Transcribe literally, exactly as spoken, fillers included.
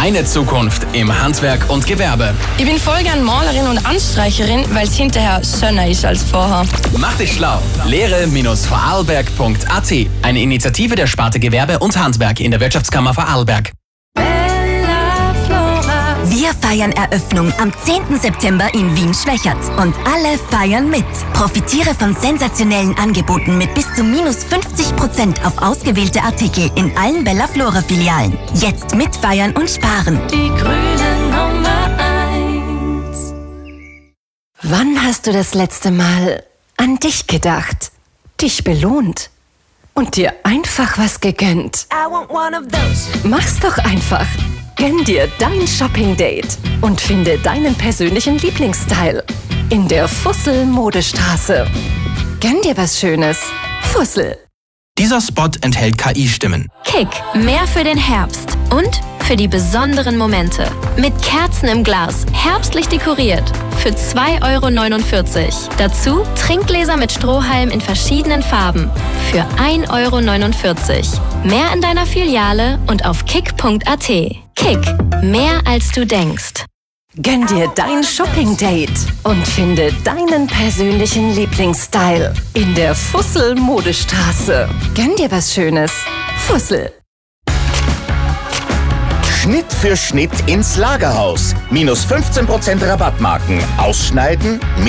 Deine Zukunft im Handwerk und Gewerbe. Ich bin voll gern Malerin und Anstreicherin, weil es hinterher schöner ist als vorher. Mach dich schlau. Lehre Vorarlberg punkt a t. Eine Initiative der Sparte Gewerbe und Handwerk in der Wirtschaftskammer Vorarlberg. Wir feiern Eröffnung am zehnten September in Wien-Schwächert. Und alle feiern mit. Profitiere von sensationellen Angeboten mit bis zu minus fünfzig Prozent auf ausgewählte Artikel in allen Bella Flora Filialen. Jetzt mitfeiern und sparen. Die grüne Nummer eins. Wann hast du das letzte Mal an dich gedacht, dich belohnt und dir einfach was gegönnt? I want one of those. Mach's doch einfach. Gönn dir dein Shopping-Date und finde deinen persönlichen Lieblingsstyle in der Fussel-Modestraße. Gönn dir was Schönes. Fussel. Dieser Spot enthält K I-Stimmen. Kick, mehr für den Herbst und für die besonderen Momente. Mit Kerzen im Glas, herbstlich dekoriert, für zwei Euro neunundvierzig. Dazu Trinkgläser mit Strohhalm in verschiedenen Farben, für ein Euro neunundvierzig. Mehr in deiner Filiale und auf kick punkt a t. Kick, mehr als du denkst. Gönn dir dein Shopping-Date und finde deinen persönlichen Lieblingsstyle in der Fussel-Modestraße. Gönn dir was Schönes. Fussel. Schnitt für Schnitt ins Lagerhaus. Minus fünfzehn Prozent Rabattmarken. Ausschneiden.